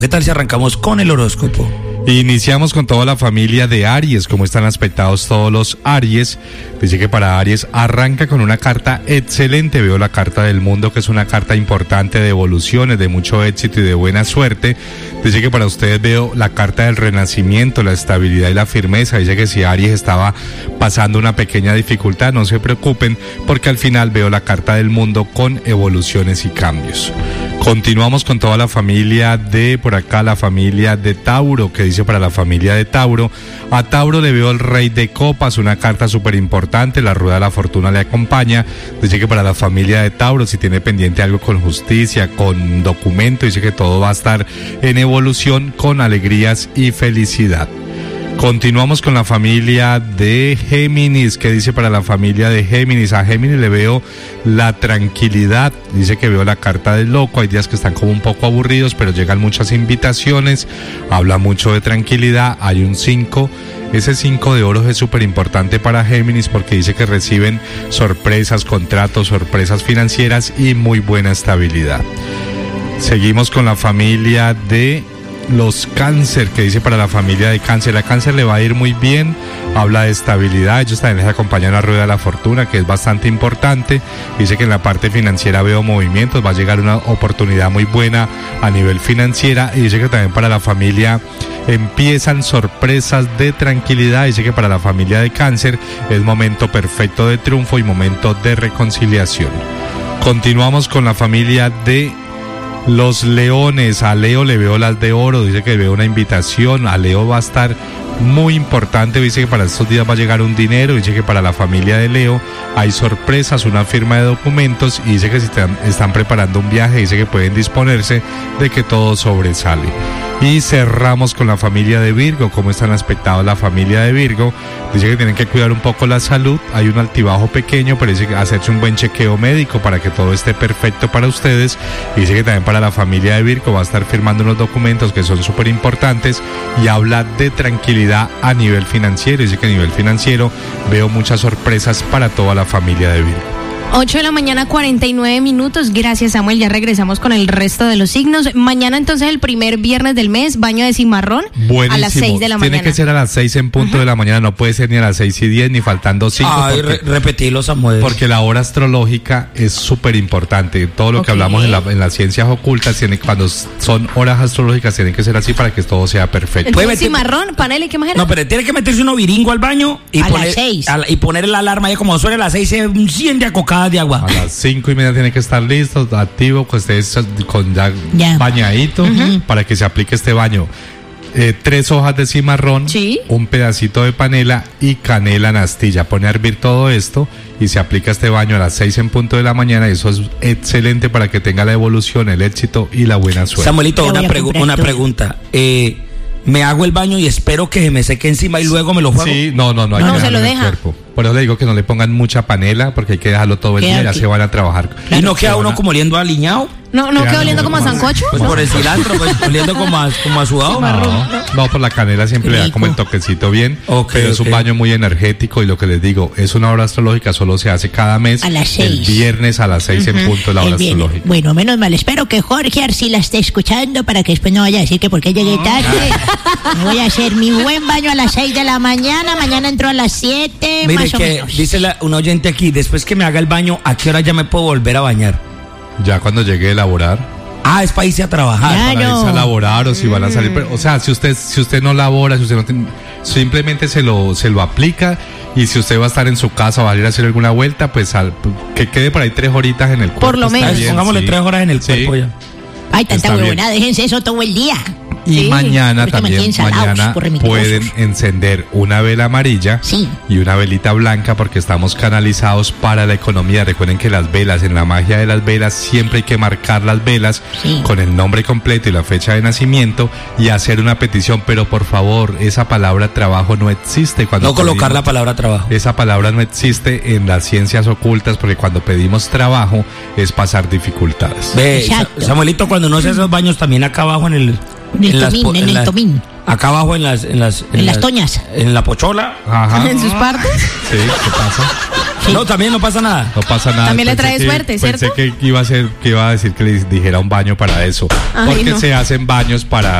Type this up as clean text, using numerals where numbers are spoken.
¿Qué tal si arrancamos con el horóscopo? Iniciamos con toda la familia de Aries. ¿Cómo están aspectados todos los Aries? Dice que para Aries arranca con una carta excelente. Veo la carta del mundo, que es una carta importante de evoluciones, de mucho éxito y de buena suerte. Dice que para ustedes veo la carta del renacimiento, la estabilidad y la firmeza. Dice que si Aries estaba pasando una pequeña dificultad, no se preocupen, porque al final veo la carta del mundo con evoluciones y cambios. Continuamos con toda la familia de, por acá, la familia de Tauro, que dice para la familia de Tauro. A Tauro le veo el rey de copas, una carta súper importante, la rueda de la fortuna le acompaña. Dice que para la familia de Tauro, si tiene pendiente algo con justicia, con documento, dice que todo va a estar en evolución con alegrías y felicidad. Continuamos con la familia de Géminis. ¿Qué dice para la familia de Géminis? A Géminis le veo la tranquilidad. Dice que veo la carta del loco. Hay días que están como un poco aburridos, pero llegan muchas invitaciones. Habla mucho de tranquilidad. Hay un 5. Ese 5 de oros es súper importante para Géminis porque dice que reciben sorpresas, contratos, sorpresas financieras y muy buena estabilidad. Seguimos con la familia de los Cáncer, que dice para la familia de Cáncer. A Cáncer le va a ir muy bien, habla de estabilidad. Ellos también les acompañan la rueda de la fortuna, que es bastante importante. Dice que en la parte financiera veo movimientos, va a llegar una oportunidad muy buena a nivel financiera. Y dice que también para la familia empiezan sorpresas de tranquilidad. Dice que para la familia de Cáncer es momento perfecto de triunfo y momento de reconciliación. Continuamos con la familia de los Leones. A Leo le veo las de oro. Dice que veo una invitación. A Leo va a estar muy importante. Dice que para estos días va a llegar un dinero. Dice que para la familia de Leo hay sorpresas, una firma de documentos. Y dice que si están preparando un viaje, dice que pueden disponerse de que todo sobresale. Y cerramos con la familia de Virgo. ¿Cómo están aspectados la familia de Virgo? Dice que tienen que cuidar un poco la salud. Hay un altibajo pequeño, pero dice que hacerse un buen chequeo médico para que todo esté perfecto para ustedes. Y dice que también para la familia de Virgo va a estar firmando unos documentos que son súper importantes y habla de tranquilidad a nivel financiero. Dice que a nivel financiero veo muchas sorpresas para toda la familia de Virgo. 8 de la mañana, 49 minutos. Gracias, Samuel. Ya regresamos con el resto de los signos. Mañana, entonces, el primer viernes del mes, baño de cimarrón. Buenísimo. A las 6 de la mañana. Tiene que ser a las 6 en punto de la mañana. No puede ser ni a las 6:10 ni faltando 5. Ay, repetilo, Samuel. Porque la hora astrológica es súper importante. Todo lo que hablamos en las ciencias ocultas, cuando son horas astrológicas, tienen que ser así para que todo sea perfecto. Entonces, cimarrón, panela y qué más era. No, pero tiene que meterse uno viringo al baño y las 6. Y poner la alarma. Ya como suena a las 6, se enciende a cocada de agua. A las 5:30 tiene que estar listo, activo, con ustedes con ya bañadito, para que se aplique este baño. 3 hojas de cimarrón, ¿sí? Un pedacito de panela y canela en astilla. Pone a hervir todo esto y se aplica este baño a las 6 en punto de la mañana. Y eso es excelente para que tenga la evolución, el éxito y la buena suerte. Samuelito, una pregunta. Me hago el baño y espero que se me seque encima y luego me lo juego. Sí, no, hay que se lo deja. Cuerpo. Por eso le digo que no le pongan mucha panela porque hay que dejarlo todo el día, ya se van a trabajar. ¿Y no queda uno como oliendo a aliñado? No queda oliendo como a sancocho. Pues por el cilantro, pues oliendo como a sudado. No, por la canela siempre le da como el toquecito bien. Pero es un baño muy energético y lo que les digo, es una hora astrológica, solo se hace cada mes. A las 6. El viernes a las 6 en punto la hora astrológica. Bueno, menos mal, espero que Jorge Arcila esté escuchando para que después no vaya a decir que porque llegué tarde. Me voy a hacer mi buen baño a las 6 de la mañana. Mañana entro a las 7. Mire más o que menos. dice un oyente aquí, después que me haga el baño, ¿a qué hora ya me puedo volver a bañar? Ya cuando llegue a elaborar. Ah, es para irse a trabajar. Claro. Para irse a laborar o si van a salir. O sea, si usted no labora, si usted no tiene, simplemente se lo aplica. Y si usted va a estar en su casa o va a ir a hacer alguna vuelta, pues que quede por ahí 3 horitas en el cuerpo. Por lo menos. Bien, pongámosle 3 horas en el cuerpo ya. Ay, tanta huevona, déjense eso todo el día. Y mañana también, mañana pueden encender una vela amarilla y una velita blanca porque estamos canalizados para la economía. Recuerden que las velas, en la magia de las velas, siempre hay que marcar las velas con el nombre completo y la fecha de nacimiento y hacer una petición. Pero por favor, esa palabra trabajo no existe. No colocar la palabra trabajo. Esa palabra no existe en las ciencias ocultas porque cuando pedimos trabajo es pasar dificultades. Samuelito, cuando no se hace los baños, también acá abajo en el tomín. Acá abajo en las toñas. En la pochola. Ajá. ¿En sus partes? Sí, ¿qué pasa? No, también no pasa nada. No pasa nada. También le Pensé trae suerte, ¿cierto? Pensé que iba a decir que le dijera un baño para eso. Ay, porque no. se hacen baños para